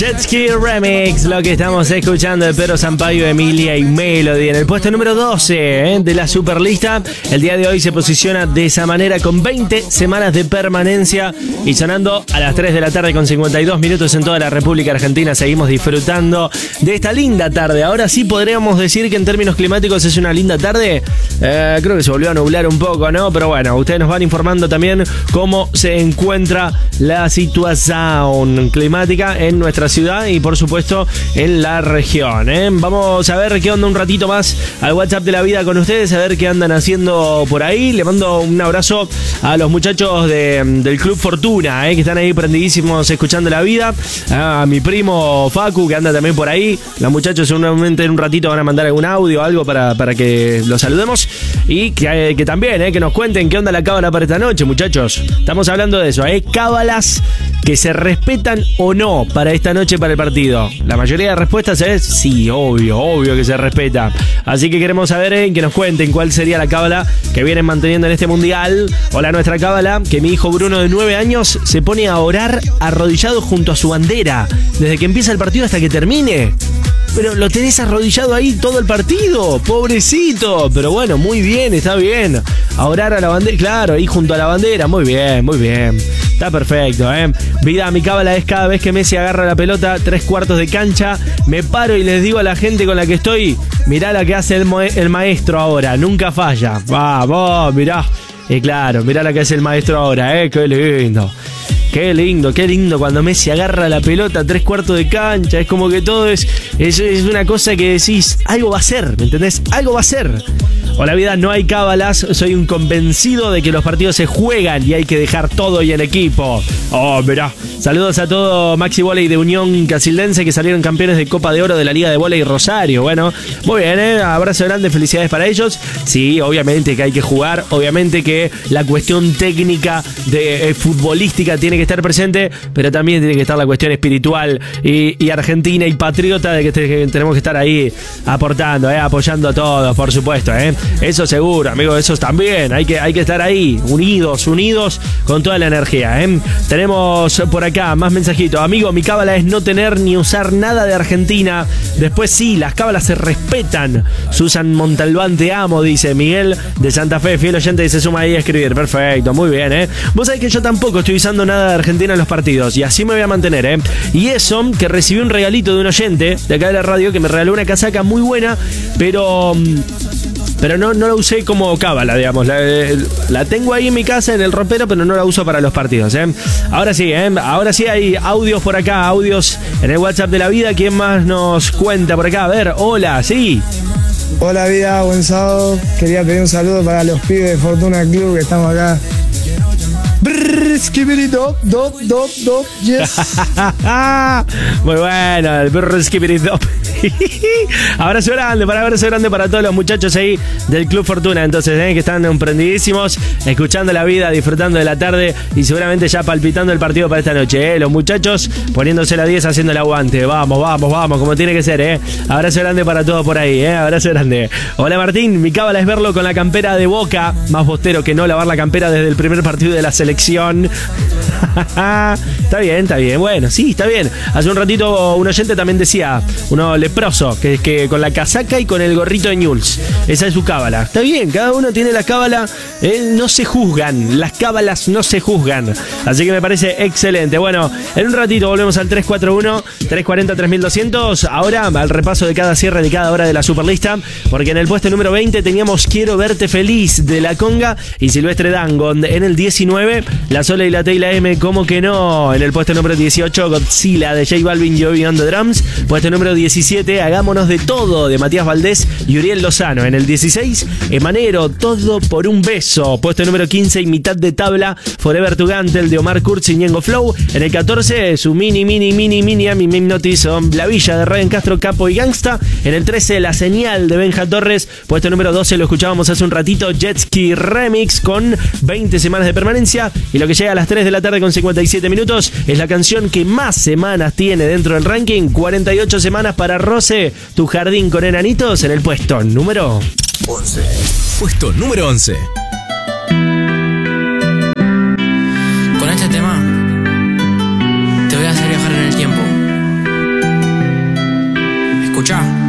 Jet Ski Remix, lo que estamos escuchando de Pedro Sampaio, Emilia y Melody. En el puesto número 12 de la Superlista, el día de hoy se posiciona de esa manera con 20 semanas de permanencia y sonando a las 3 de la tarde con 52 minutos en toda la República Argentina. Seguimos disfrutando de esta linda tarde. Ahora sí podríamos decir que en términos climáticos es una linda tarde. Creo que se volvió a nublar un poco, ¿no? Pero bueno, ustedes nos van informando también cómo se encuentra la situación climática en nuestra ciudad y por supuesto en la región, Vamos a ver qué onda un ratito más al WhatsApp de la vida con ustedes, a ver qué andan haciendo por ahí. Le mando un abrazo a los muchachos del Club Fortuna, que están ahí prendidísimos escuchando la vida, a mi primo Facu que anda también por ahí. Los muchachos seguramente en un ratito van a mandar algún audio o algo para que los saludemos y que también que nos cuenten qué onda la cábala para esta noche, muchachos. Estamos hablando de eso, cábalas que se respetan o no para esta noche, para el partido. La mayoría de respuestas es sí, obvio que se respeta. Así que queremos saber que nos cuenten cuál sería la cábala que vienen manteniendo en este mundial. Hola, nuestra cábala, que mi hijo Bruno de 9 años se pone a orar arrodillado junto a su bandera, desde que empieza el partido hasta que termine. Pero lo tenés arrodillado ahí todo el partido, pobrecito. Pero bueno, muy bien, está bien. A orar a la bandera, claro, ahí junto a la bandera, muy bien. Está perfecto, Vida, mi cábala es cada vez que Messi agarra la pelota, 3/4 de cancha, me paro y les digo a la gente con la que estoy, mirá la que hace el maestro ahora, nunca falla. Vamos, mirá. Claro, mirá la que hace el maestro ahora, qué lindo. Qué lindo cuando Messi agarra la pelota 3/4 de cancha. Es como que todo es una cosa que decís, algo va a ser, ¿me entendés? Algo va a ser. Hola vida, no hay cábalas, soy un convencido de que los partidos se juegan y hay que dejar todo y en equipo. Oh, mirá. Saludos a todo Maxi Voley de Unión Casildense que salieron campeones de Copa de Oro de la Liga de Voley Rosario. Bueno, muy bien, abrazo grande, felicidades para ellos. Sí, obviamente que hay que jugar, obviamente que la cuestión técnica de futbolística tiene que estar presente, pero también tiene que estar la cuestión espiritual y argentina y patriota de que tenemos que estar ahí aportando, apoyando a todos, por supuesto, Eso seguro, amigo, eso también, hay que estar ahí, unidos con toda la energía, Tenemos por acá más mensajitos. Amigo, mi cábala es no tener ni usar nada de Argentina. Después sí, las cábalas se respetan. Susan Montalbán, te amo, dice Miguel de Santa Fe, fiel oyente, y se suma ahí a escribir. Perfecto, muy bien, Vos sabés que yo tampoco estoy usando nada de Argentina en los partidos y así me voy a mantener, Y eso, que recibí un regalito de un oyente de acá de la radio que me regaló una casaca muy buena, pero no la usé como cábala, digamos. La tengo ahí en mi casa, en el ropero, pero no la uso para los partidos, Ahora sí, hay audios por acá, audios en el WhatsApp de la vida. ¿Quién más nos cuenta por acá? A ver, hola, sí. Hola vida, buen sábado. Quería pedir un saludo para los pibes de Fortuna Club que estamos acá. Skibidi dop, yes. Muy bueno, el skibidi dop. Abrazo grande para todos los muchachos ahí del Club Fortuna, entonces, que están emprendidísimos, escuchando la vida, disfrutando de la tarde y seguramente ya palpitando el partido para esta noche, Los muchachos poniéndose la 10, haciendo el aguante. Vamos, como tiene que ser, Abrazo grande para todos por ahí, Abrazo grande. Hola Martín, mi cábala es verlo con la campera de Boca, más bostero que no lavar la campera desde el primer partido de la selección. Está bien, bueno, sí, está bien. Hace un ratito un oyente también decía, uno leproso, que con la casaca y con el gorrito de Newell's, esa es su cábala. Está bien, cada uno tiene la cábala, no se juzgan, las cábalas no se juzgan, así que me parece excelente. Bueno, en un ratito volvemos al 341-340-3200, ahora al repaso de cada cierre de cada hora de la Superlista, porque en el puesto número 20 teníamos Quiero Verte Feliz de La Conga y Silvestre Dangon. En el 19, La Sola y la T y la M, ¿cómo que no? En el puesto número 18, Godzilla de J Balvin, Joey on the Drums. Puesto número 17, Hagámonos de Todo de Matías Valdés y Uriel Lozano. En el 16, Emanero, Todo por un Beso. Puesto número 15, y Mitad de Tabla, Forever to Gantel de Omar Kurz y Ñengo Flow. En el 14, su mini a mi hipnotizo, La Villa de Ryan Castro, Capo y Gangsta. En el 13, La Señal de Benja Torres. Puesto número 12, lo escuchábamos hace un ratito, Jet Ski Remix con 20 semanas de permanencia. Y lo que llega a las 3 de la tarde con 57 minutos es la canción que más semanas tiene dentro del ranking. 48 semanas para Rose, Tu Jardín con Enanitos, en el puesto número 11. Puesto número 11. Con este tema te voy a hacer viajar en el tiempo. Escuchá.